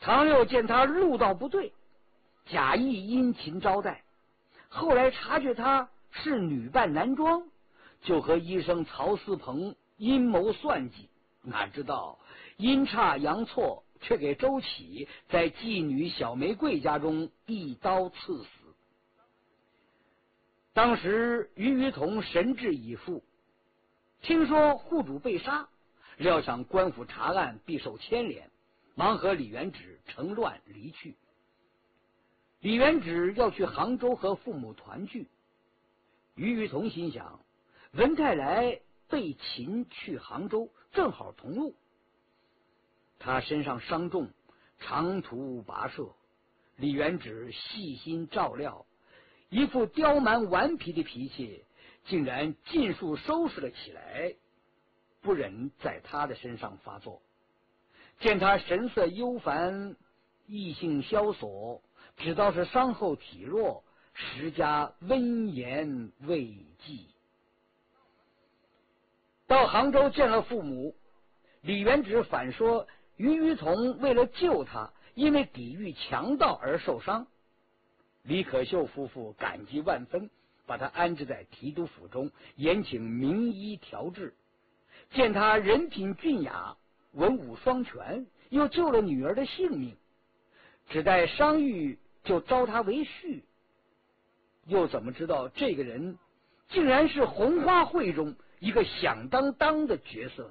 唐六见他路道不对，假意殷勤招待，后来察觉他是女扮男装，就和医生曹思鹏阴谋算计，哪知道阴差阳错，却给周启在妓女小玫瑰家中一刀刺死。当时于同神志已复，听说户主被杀，料想官府查案必受牵连，忙和李元直乘乱离去。李元直要去杭州和父母团聚，于同心想，文泰来被擒去杭州，正好同路。他身上伤重，长途跋涉，李元直细心照料，一副刁蛮顽皮的脾气，竟然尽数收拾了起来，不忍在他的身上发作。见他神色忧烦，意性萧索，知道是伤后体弱，实加温言慰藉。到杭州见了父母，李元直反说于同为了救他，因为抵御强盗而受伤。李可秀夫妇感激万分，把他安置在提督府中，严请名医调治。见他人品俊雅，文武双全，又救了女儿的性命，只待伤愈就招他为婿。又怎么知道这个人竟然是红花会中一个响当当的角色呢？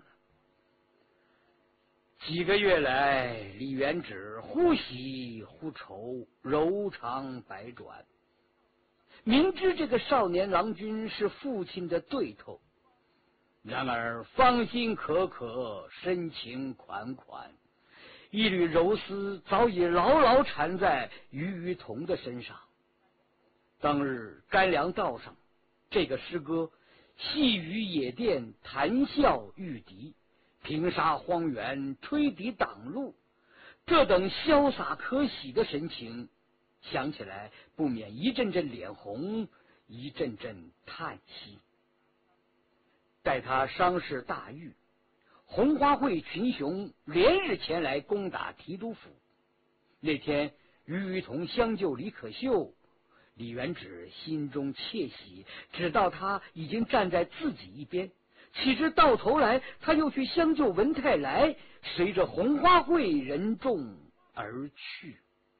几个月来，李元直忽喜忽愁，柔肠百转。明知这个少年郎君是父亲的对头，然而芳心可可，深情款款，一缕柔丝早已牢牢缠在于同的身上。当日甘良道上，这个师哥戏语野店，谈笑御敌，平沙荒原，吹笛挡路，这等潇洒可喜的神情，想起来不免一阵阵脸红，一阵阵叹息。待他伤势大愈，红花会群雄连日前来攻打提督府。那天于同相救李可秀，李元直心中窃喜，知道他已经站在自己一边，岂知到头来他又去相救文泰来，随着红花会人众而去。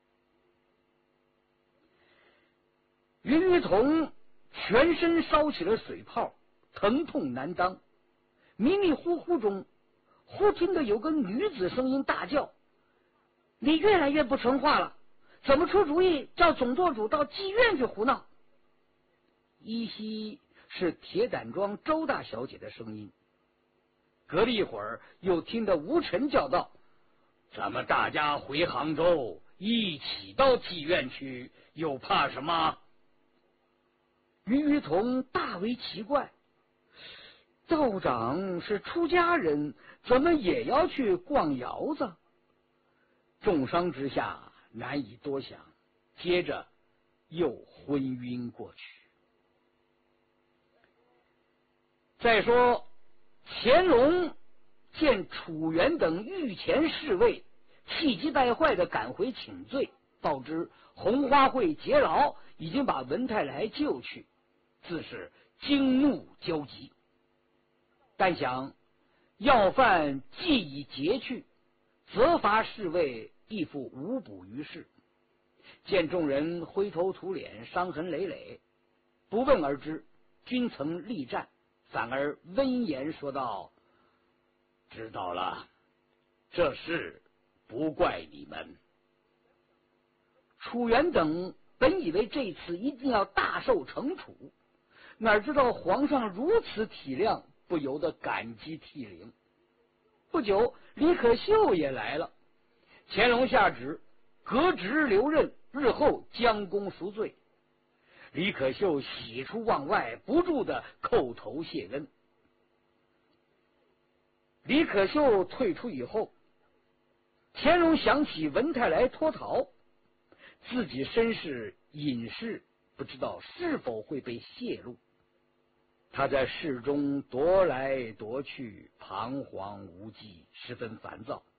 于同全身烧起了水泡，疼痛难当，迷迷糊糊中，忽听得有个女子声音大叫：“你越来越不成话了，怎么出主意叫总舵主到妓院去胡闹？”依稀是铁胆庄周大小姐的声音。隔了一会儿，又听得吴晨叫道：“咱们大家回杭州，一起到妓院去，又怕什么？”于同大为奇怪，道长是出家人，怎么也要去逛窑子？重伤之下难以多想，接着又昏晕过去。再说乾隆见楚元等御前侍卫气急败坏的赶回请罪，报知红花会劫牢，已经把文泰来救去，自是惊怒交集。但想要犯既已劫去，责罚侍卫亦复无补于事。见众人灰头土脸，伤痕累累，不问而知均曾力战，反而温言说道：“知道了，这事不怪你们。”楚元等本以为这次一定要大受惩处，哪知道皇上如此体谅，不由得感激涕零。不久，李可秀也来了。乾隆下旨革职留任，日后将功赎罪。李可秀喜出望外，不住的叩头谢恩。李可秀退出以后，乾隆想起文泰来脱逃，自己身世隐士，不知道是否会被泄露。他在室中踱来踱去，彷徨无计，十分烦躁。